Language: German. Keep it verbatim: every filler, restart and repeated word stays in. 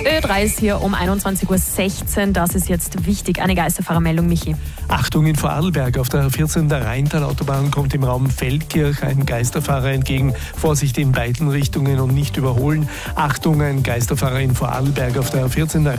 Ö drei ist hier um einundzwanzig Uhr sechzehn. Das ist jetzt wichtig. Eine Geisterfahrermeldung, Michi. Achtung in Vorarlberg. Auf der vierzehn der Rheintalautobahn kommt im Raum Feldkirch ein Geisterfahrer entgegen. Vorsicht in beiden Richtungen und nicht überholen. Achtung, ein Geisterfahrer in Vorarlberg auf der vierzehn der